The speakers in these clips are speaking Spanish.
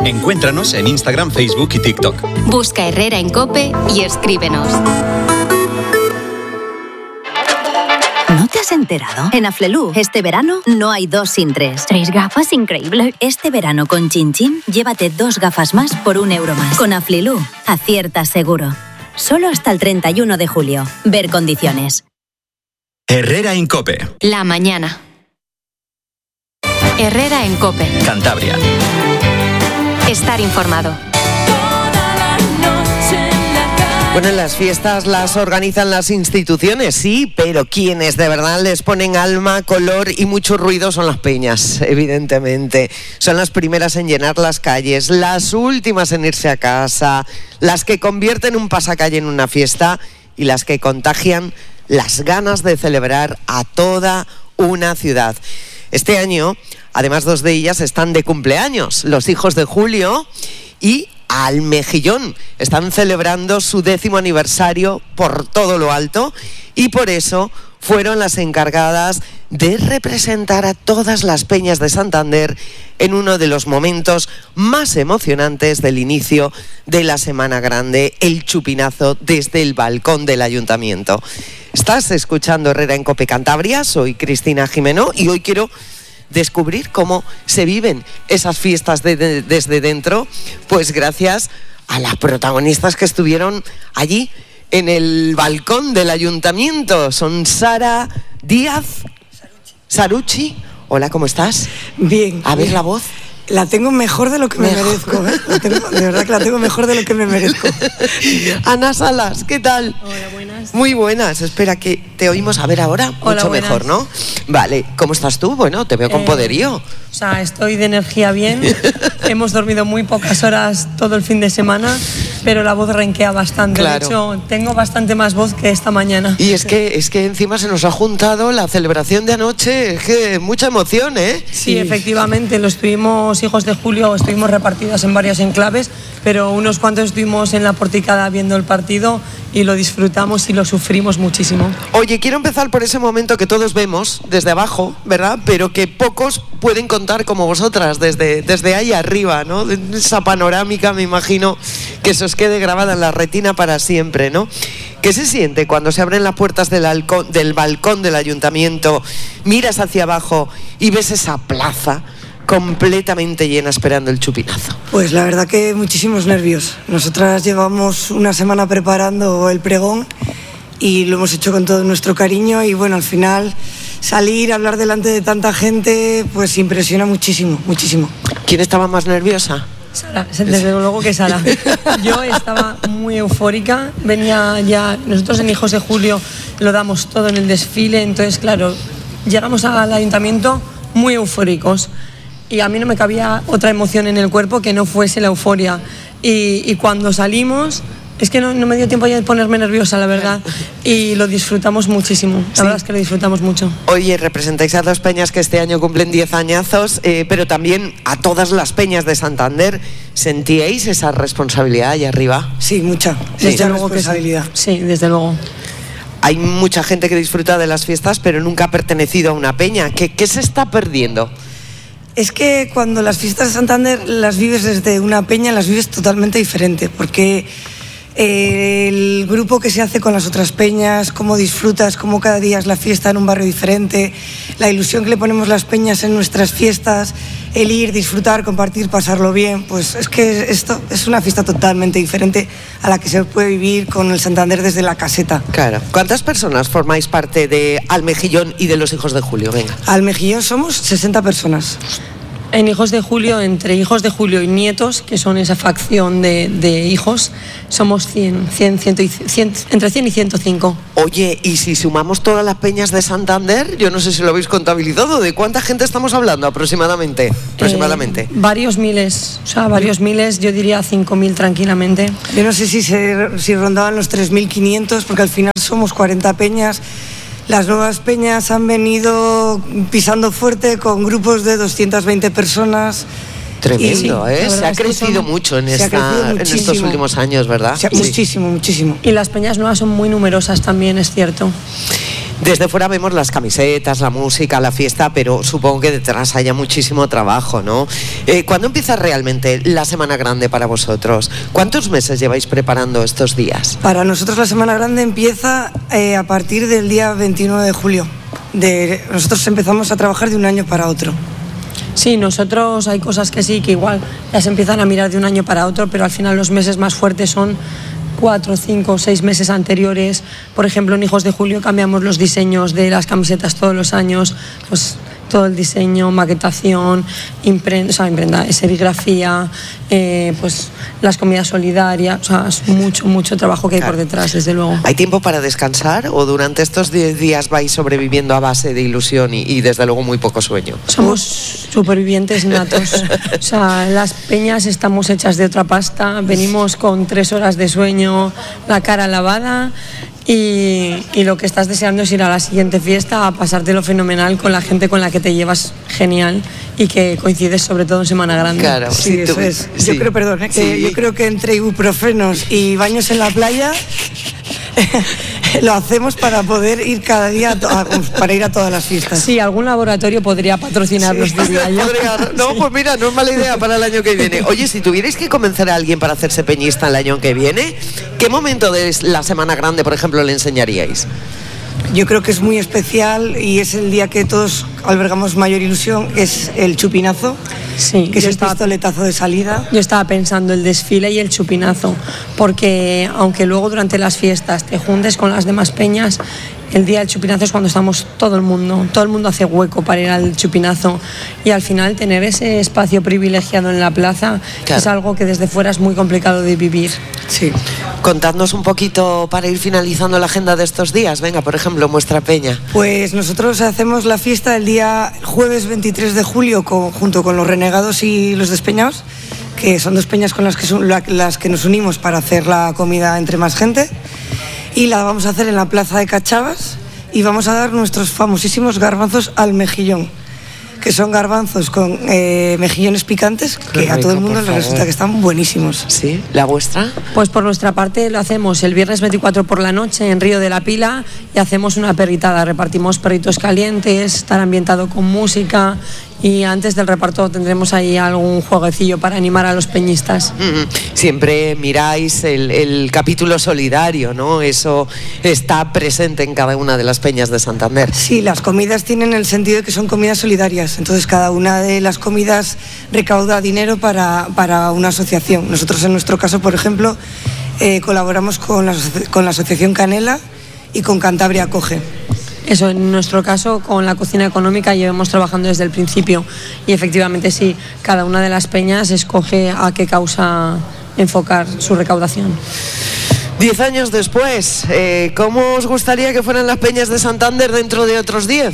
Encuéntranos en Instagram, Facebook y TikTok. Busca Herrera en COPE y escríbenos. ¿No te has enterado? En Aflelu, este verano no hay 2 sin 3. 3 gafas, increíble. Este verano con Chin Chin, llévate 2 gafas más por €1 más. Con Aflelu, aciertas seguro. Solo hasta el 31 de julio. Ver condiciones. Herrera en COPE. La mañana. Herrera en COPE. Cantabria. Estar informado. Bueno, las fiestas las organizan las instituciones, sí, pero quienes de verdad les ponen alma, color y mucho ruido son las peñas, evidentemente. Son las primeras en llenar las calles, las últimas en irse a casa, las que convierten un pasacalle en una fiesta y las que contagian las ganas de celebrar a toda una ciudad. Este año, además, 2 de ellas están de cumpleaños, los hijos de Julio y Al Mejillón. Están celebrando su 10º aniversario por todo lo alto y por eso fueron las encargadas de representar a todas las peñas de Santander en uno de los momentos más emocionantes del inicio de la Semana Grande, el chupinazo desde el balcón del Ayuntamiento. Estás escuchando Herrera en COPE Cantabria, soy Cristina Jimeno y hoy quiero descubrir cómo se viven esas fiestas desde dentro, pues gracias a las protagonistas que estuvieron allí en el balcón del Ayuntamiento. Son Sara Díaz, Sarucci. Hola, ¿cómo estás? Bien. A ver la voz. La tengo mejor de lo que me merezco, ¿eh? De verdad que la tengo mejor de lo que me merezco. Ana Salas, ¿qué tal? Hola, buenas. Muy buenas, espera que te oímos a ver ahora. Hola, mucho buenas. mejor, ¿no? Vale, ¿cómo estás tú? Bueno, te veo con poderío. O sea, estoy de energía bien. Hemos dormido muy pocas horas todo el fin de semana, pero la voz renquea bastante. Claro. De hecho, tengo bastante más voz que esta mañana. Y es que encima se nos ha juntado la celebración de anoche, es que mucha emoción, ¿eh? Sí, efectivamente, los hijos de Julio estuvimos repartidas en varios enclaves, pero unos cuantos estuvimos en la porticada viendo el partido y lo disfrutamos y lo sufrimos muchísimo. Oye, quiero empezar por ese momento que todos vemos desde abajo, ¿verdad? Pero que pocos pueden contar como vosotras desde ahí arriba, ¿no? Esa panorámica, me imagino que se os quede grabada en la retina para siempre, ¿no? ¿Qué se siente cuando se abren las puertas del balcón del Ayuntamiento, miras hacia abajo y ves esa plaza completamente llena esperando el chupinazo? Pues la verdad que muchísimos nervios. Nosotras llevamos una semana preparando el pregón y lo hemos hecho con todo nuestro cariño y bueno, al final salir a hablar delante de tanta gente pues impresiona muchísimo, muchísimo. ¿Quién estaba más nerviosa? Sara, desde luego que Sara. Yo estaba muy eufórica, venía ya, nosotros en Hijos de Julio lo damos todo en el desfile, entonces claro, llegamos al ayuntamiento muy eufóricos y a mí no me cabía otra emoción en el cuerpo que no fuese la euforia y cuando salimos es que no me dio tiempo ya de ponerme nerviosa, la verdad, y lo disfrutamos muchísimo, la verdad es que lo disfrutamos mucho. Oye, representáis a 2 peñas que este año cumplen 10 añazos, pero también a todas las peñas de Santander. ¿Sentíais esa responsabilidad allá arriba? Sí, mucha responsabilidad. Sí, desde luego. Hay mucha gente que disfruta de las fiestas, pero nunca ha pertenecido a una peña. ¿Qué se está perdiendo? Es que cuando las fiestas de Santander las vives desde una peña, las vives totalmente diferente, porque el grupo que se hace con las otras peñas, cómo disfrutas, cómo cada día es la fiesta en un barrio diferente, la ilusión que le ponemos las peñas en nuestras fiestas, el ir, disfrutar, compartir, pasarlo bien, pues es que esto es una fiesta totalmente diferente a la que se puede vivir con el Santander desde la caseta. Claro. ¿Cuántas personas formáis parte de Al Mejillón y de los Hijos de Julio? Venga. Al Mejillón somos 60 personas. En Hijos de Julio, entre Hijos de Julio y nietos, que son esa facción de hijos, somos 100, entre 100 y 105. Oye, y si sumamos todas las peñas de Santander, yo no sé si lo habéis contabilizado, ¿de cuánta gente estamos hablando aproximadamente? Varios miles, yo diría 5.000 tranquilamente. Yo no sé si rondaban los 3.500, porque al final somos 40 peñas. Las nuevas peñas han venido pisando fuerte con grupos de 220 personas. Tremendo, ¿eh? Se ha crecido mucho en estos últimos años, ¿verdad? Muchísimo, muchísimo. Y las peñas nuevas son muy numerosas también, es cierto. Desde fuera vemos las camisetas, la música, la fiesta, pero supongo que detrás haya muchísimo trabajo, ¿no? ¿Cuándo empieza realmente la Semana Grande para vosotros? ¿Cuántos meses lleváis preparando estos días? Para nosotros la Semana Grande empieza a partir del día 29 de julio. Nosotros empezamos a trabajar de un año para otro. Sí, nosotros hay cosas que sí, que igual ya se empiezan a mirar de un año para otro, pero al final los meses más fuertes son 4, 5, 6 meses anteriores. Por ejemplo, en Hijos de Julio cambiamos los diseños de las camisetas todos los años, pues todo el diseño, maquetación, imprenta, serigrafía, pues las comidas solidarias, o sea, es mucho trabajo que hay por detrás, desde luego. ¿Hay tiempo para descansar o durante estos 10 días vais sobreviviendo a base de ilusión y desde luego muy poco sueño? Somos supervivientes natos. O sea, las peñas estamos hechas de otra pasta, venimos con 3 horas de sueño, la cara lavada. Y lo que estás deseando es ir a la siguiente fiesta a pasártelo fenomenal con la gente con la que te llevas genial y que coincides sobre todo en Semana Grande. Claro, sí, eso es. Sí. Yo creo que entre ibuprofenos y baños en la playa lo hacemos para poder ir cada día para ir a todas las fiestas. Sí, algún laboratorio podría patrocinarnos, diría yo. No, pues mira, no es mala idea para el año que viene. Oye, si tuvierais que convencer a alguien para hacerse peñista el año que viene, ¿qué momento de la Semana Grande, por ejemplo, le enseñaríais? Yo creo que es muy especial y es el día que todos albergamos mayor ilusión, es el chupinazo, sí, que es el pistoletazo de salida. Yo estaba pensando el desfile y el chupinazo, porque aunque luego durante las fiestas te juntes con las demás peñas, el día del chupinazo es cuando estamos todo el mundo hace hueco para ir al chupinazo, y al final tener ese espacio privilegiado en la plaza, claro, es algo que desde fuera es muy complicado de vivir. Sí. Contadnos un poquito para ir finalizando la agenda de estos días. Venga, por ejemplo, vuestra peña. Pues nosotros hacemos la fiesta el día jueves 23 de julio junto con los Renegados y los Despeñados, que son 2 peñas con las que nos unimos para hacer la comida entre más gente. Y la vamos a hacer en la plaza de Cachavas y vamos a dar nuestros famosísimos garbanzos al mejillón, que son garbanzos con mejillones picantes, que rico, a todo el mundo les resulta que están buenísimos. ¿Sí? ¿La vuestra? Pues por nuestra parte lo hacemos el viernes 24 por la noche en Río de la Pila y hacemos una perritada, repartimos perritos calientes, estará ambientado con música. Y antes del reparto tendremos ahí algún jueguecillo para animar a los peñistas. Siempre miráis el capítulo solidario, ¿no? Eso está presente en cada una de las peñas de Santander. Sí, las comidas tienen el sentido de que son comidas solidarias. Entonces cada una de las comidas recauda dinero para una asociación. Nosotros en nuestro caso, por ejemplo, colaboramos con la Asociación Canela y con Cantabria Acoge. Eso, en nuestro caso, con la cocina económica llevamos trabajando desde el principio y efectivamente sí, cada una de las peñas escoge a qué causa enfocar su recaudación. 10 años después, ¿cómo os gustaría que fueran las peñas de Santander dentro de otros 10?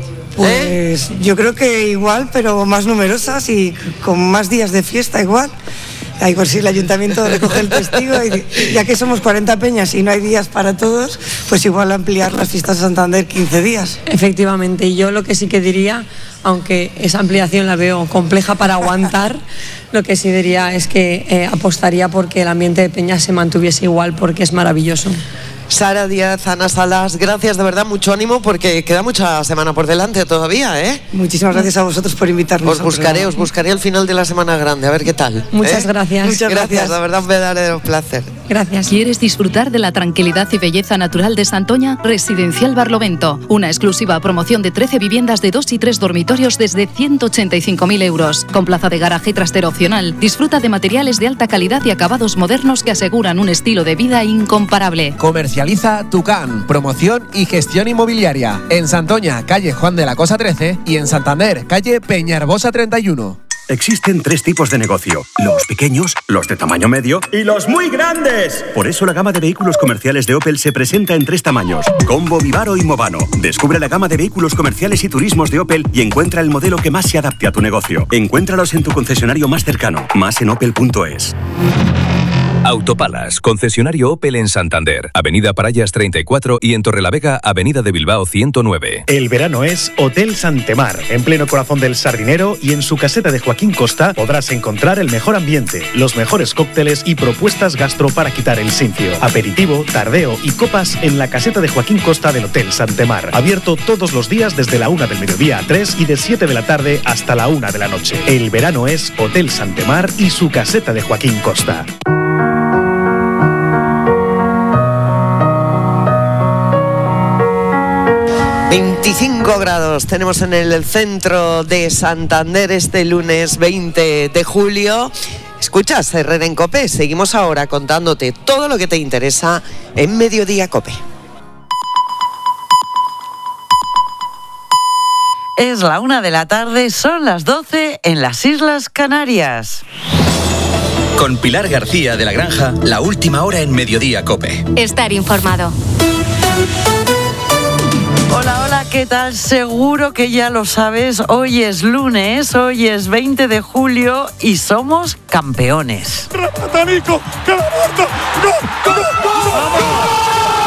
Pues yo creo que igual, pero más numerosas y con más días de fiesta igual. Ahí por si el ayuntamiento recoge el testigo y ya que somos 40 peñas y no hay días para todos, pues igual ampliar las fiestas de Santander 15 días. Efectivamente, y yo lo que sí que diría, aunque esa ampliación la veo compleja para aguantar, lo que sí diría es que apostaría porque el ambiente de peñas se mantuviese igual, porque es maravilloso. Sara Díaz, Ana Salas, gracias de verdad, mucho ánimo porque queda mucha semana por delante todavía, ¿eh? Muchísimas gracias a vosotros por invitarnos. Os buscaré al final de la Semana Grande, a ver qué tal. Muchas gracias. Muchas gracias, de verdad me daré un placer. Gracias. ¿Quieres disfrutar de la tranquilidad y belleza natural de Santoña? Residencial Barlovento, una exclusiva promoción de 13 viviendas de 2 y 3 dormitorios desde 185.000 euros, con plaza de garaje y trastero opcional. Disfruta de materiales de alta calidad y acabados modernos que aseguran un estilo de vida incomparable. Comercializa Tucán, promoción y gestión inmobiliaria. En Santoña, calle Juan de la Cosa 13 y en Santander, calle Peñarbosa 31. Existen 3 tipos de negocio: los pequeños, los de tamaño medio y los muy grandes. Por eso la gama de vehículos comerciales de Opel se presenta en 3 tamaños: Combo, Vivaro y Movano. Descubre la gama de vehículos comerciales y turismos de Opel y encuentra el modelo que más se adapte a tu negocio. Encuéntralos en tu concesionario más cercano. Más en opel.es. Autopalas, concesionario Opel en Santander, Avenida Parayas 34 y en Torrelavega, Avenida de Bilbao 109. El verano es Hotel Santemar, en pleno corazón del Sardinero, y en su caseta de Joaquín Costa podrás encontrar el mejor ambiente, los mejores cócteles y propuestas gastro para quitar el sinfio. Aperitivo, tardeo y copas en la caseta de Joaquín Costa del Hotel Santemar. Abierto todos los días desde la 1 del mediodía a 3 y de 7 de la tarde hasta la 1 de la noche. El verano es Hotel Santemar y su caseta de Joaquín Costa. 25 grados tenemos en el centro de Santander este lunes 20 de julio. Escuchas Herrera en COPE. Seguimos ahora contándote todo lo que te interesa en Mediodía COPE. Es la 1 de la tarde, son las 12 en las Islas Canarias. Con Pilar García de la Granja, la última hora en Mediodía COPE. Estar informado. Hola, hola, ¿qué tal? Seguro que ya lo sabes, hoy es lunes, hoy es 20 de julio y somos campeones. ¡Nico! ¡Que la muerto! ¡Gol! ¡Gol! ¡Gol!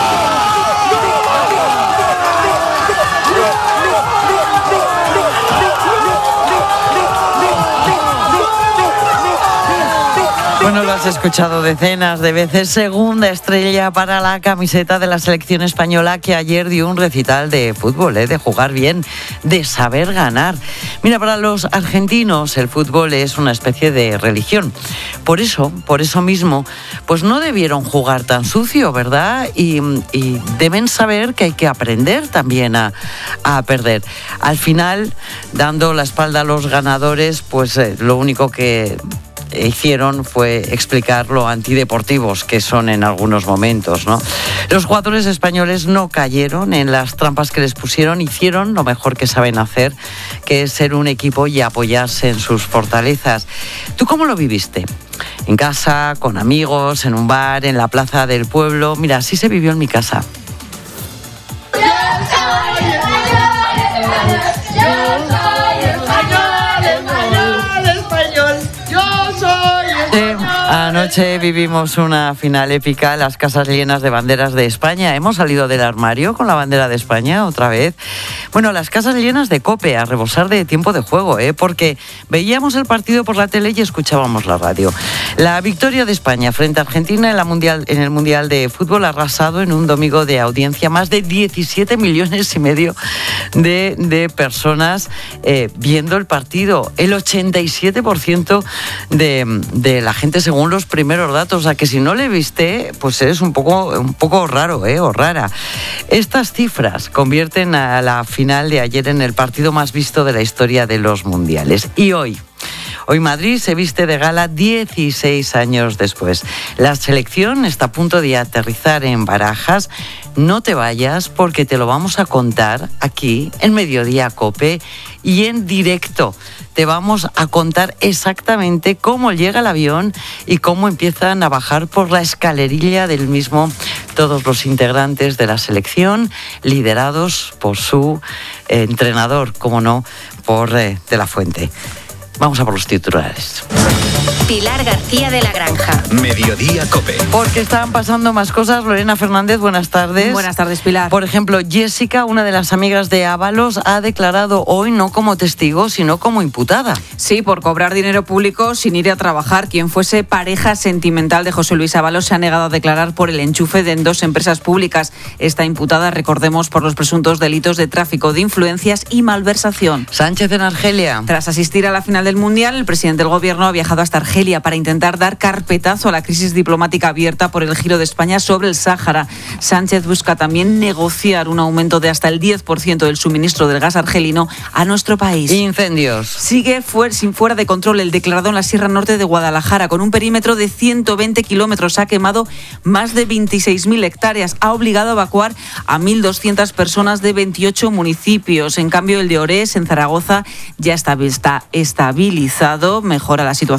Bueno, lo has escuchado decenas de veces. Segunda estrella para la camiseta de la selección española, que ayer dio un recital de fútbol, de jugar bien, de saber ganar. Mira, para los argentinos el fútbol es una especie de religión. Por eso mismo, pues no debieron jugar tan sucio, ¿verdad? Y deben saber que hay que aprender también a perder. Al final, dando la espalda a los ganadores, pues lo único que hicieron fue explicar lo antideportivos que son en algunos momentos, ¿no? Los jugadores españoles no cayeron en las trampas que les pusieron, hicieron lo mejor que saben hacer, que es ser un equipo y apoyarse en sus fortalezas. ¿Tú cómo lo viviste? ¿En casa, con amigos, en un bar, en la plaza del pueblo? Mira, así se vivió en mi casa. Anoche vivimos una final épica, las casas llenas de banderas de España. Hemos salido del armario con la bandera de España otra vez. Bueno, las casas llenas de COPE, a rebosar de tiempo de juego, porque veíamos el partido por la tele y escuchábamos la radio. La victoria de España frente a Argentina en el Mundial de Fútbol ha arrasado en un domingo de audiencia más de 17,5 millones de personas viendo el partido. El 87% de la gente, según los primeros datos. O sea, que si no le viste, pues eres un poco raro, o rara. Estas cifras convierten a la final de ayer en el partido más visto de la historia de los mundiales. Y hoy Madrid se viste de gala 16 años después. La selección está a punto de aterrizar en Barajas. No te vayas, porque te lo vamos a contar aquí en Mediodía COPE y en directo. Te vamos a contar exactamente cómo llega el avión y cómo empiezan a bajar por la escalerilla del mismo todos los integrantes de la selección, liderados por su entrenador, como no, por De la Fuente. Vamos a por los titulares. Pilar García de la Granja. Mediodía COPE. Porque están pasando más cosas. Lorena Fernández, buenas tardes. Buenas tardes, Pilar. Por ejemplo, Jessica, una de las amigas de Ábalos, ha declarado hoy no como testigo, sino como imputada. Sí, por cobrar dinero público sin ir a trabajar. Quien fuese pareja sentimental de José Luis Ábalos se ha negado a declarar por el enchufe en 2 empresas públicas. Está imputada, recordemos, por los presuntos delitos de tráfico de influencias y malversación. Sánchez en Argelia. Tras asistir a la final del Mundial, el presidente del Gobierno ha viajado hasta Argelia para intentar dar carpetazo a la crisis diplomática abierta por el giro de España sobre el Sáhara. Sánchez busca también negociar un aumento de hasta el 10% del suministro del gas argelino a nuestro país. Incendios. Sigue fuera de control el declarado en la Sierra Norte de Guadalajara. Con un perímetro de 120 kilómetros ha quemado más de 26.000 hectáreas. Ha obligado a evacuar a 1.200 personas de 28 municipios. En cambio, el de Orés, en Zaragoza, ya está estabilizado. Mejora la situación, aunque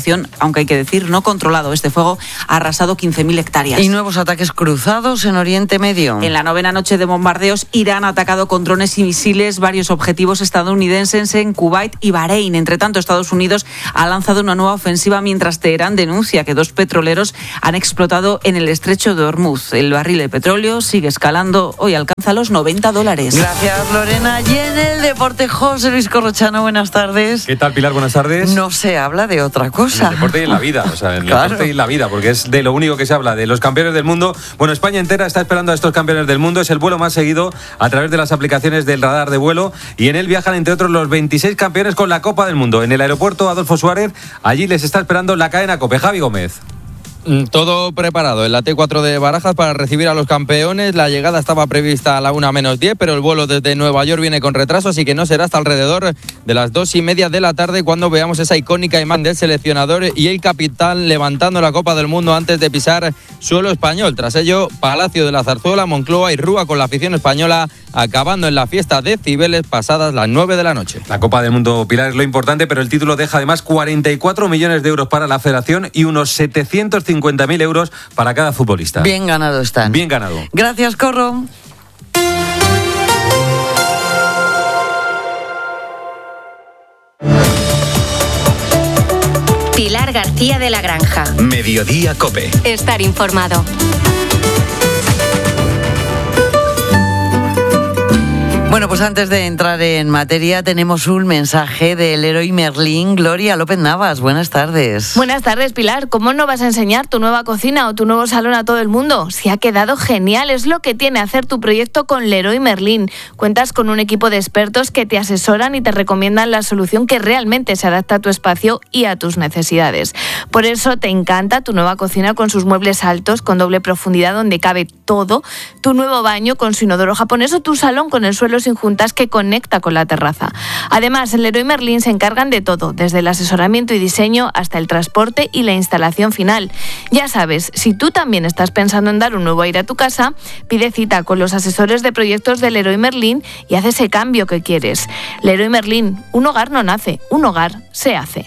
aunque hay que decir no controlado. Este fuego ha arrasado 15.000 hectáreas. ¿Y nuevos ataques cruzados en Oriente Medio? En la 9ª noche de bombardeos, Irán ha atacado con drones y misiles varios objetivos estadounidenses en Kuwait y Bahrein. Entre tanto, Estados Unidos ha lanzado una nueva ofensiva mientras Teherán denuncia que 2 petroleros han explotado en el estrecho de Hormuz. El barril de petróleo sigue escalando, hoy alcanza los $90. Gracias, Lorena. Y en el deporte, José Luis Corrochano, buenas tardes. ¿Qué tal, Pilar? Buenas tardes. No se habla de otra cosa. En el deporte y en la vida, o sea, en el deporte y en la vida, porque es de lo único que se habla, de los campeones del mundo. Bueno, España entera está esperando a estos campeones del mundo. Es el vuelo más seguido a través de las aplicaciones del radar de vuelo y en él viajan, entre otros, los 26 campeones con la Copa del Mundo. En el aeropuerto Adolfo Suárez, allí les está esperando la cadena COPE. Javi Gómez. Todo preparado en la T4 de Barajas para recibir a los campeones. La llegada estaba prevista a la 1:10, pero el vuelo desde Nueva York viene con retraso, así que no será hasta alrededor de las 2:30 de la tarde cuando veamos esa icónica imagen del seleccionador y el capitán levantando la Copa del Mundo antes de pisar suelo español. Tras ello, Palacio de la Zarzuela, Moncloa y Rúa con la afición española acabando en la fiesta de Cibeles pasadas las 9 de la noche. La Copa del Mundo, Pilar, es lo importante, pero el título deja además 44 millones de euros para la federación y unos 750.000 euros para cada futbolista. Bien ganado están. Bien ganado. Gracias, Corro. Pilar García de la Granja. Mediodía COPE. Estar informado. Bueno, pues antes de entrar en materia tenemos un mensaje del Leroy Merlin. Gloria López Navas, buenas tardes. Buenas tardes, Pilar. ¿Cómo no vas a enseñar tu nueva cocina o tu nuevo salón a todo el mundo? Si ha quedado genial, es lo que tiene hacer tu proyecto con Leroy Merlin. Cuentas con un equipo de expertos que te asesoran y te recomiendan la solución que realmente se adapta a tu espacio y a tus necesidades. Por eso te encanta tu nueva cocina con sus muebles altos, con doble profundidad donde cabe todo, tu nuevo baño con su inodoro japonés o tu salón con el suelo sin juntas que conecta con la terraza. Además, en Leroy Merlin se encargan de todo, desde el asesoramiento y diseño hasta el transporte y la instalación final. Ya sabes, si tú también estás pensando en dar un nuevo aire a tu casa, pide cita con los asesores de proyectos de Leroy Merlin y haz ese cambio que quieres. Leroy Merlin, un hogar no nace, un hogar se hace.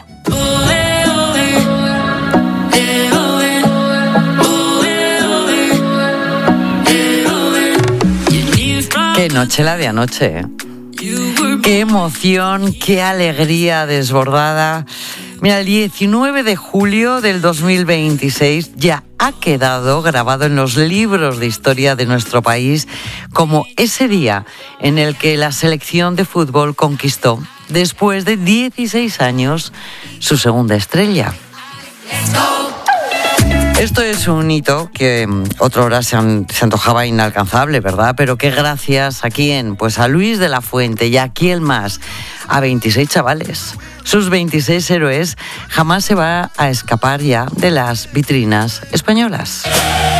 Qué noche la de anoche, ¿eh? Qué emoción, qué alegría desbordada. Mira, el 19 de julio del 2026 ya ha quedado grabado en los libros de historia de nuestro país como ese día en el que la selección de fútbol conquistó, después de 16 años, su segunda estrella. Esto es un hito que otrora se antojaba inalcanzable, ¿verdad? Pero que gracias a quién, pues a Luis de la Fuente y a quién más, a 26 chavales. Sus 26 héroes jamás se va a escapar ya de las vitrinas españolas.